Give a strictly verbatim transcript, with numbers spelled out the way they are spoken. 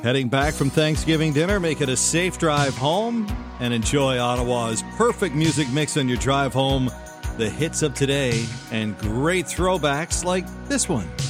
Heading back from Thanksgiving dinner, make it a safe drive home and enjoy Ottawa's perfect music mix on your drive home. The hits of today and great throwbacks like this one.